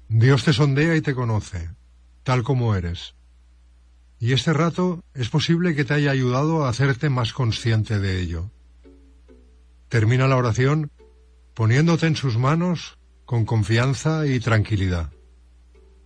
Dios te sondea y te conoce, tal como eres. Y este rato es posible que te haya ayudado a hacerte más consciente de ello. Termina la oración poniéndote en sus manos con confianza y tranquilidad.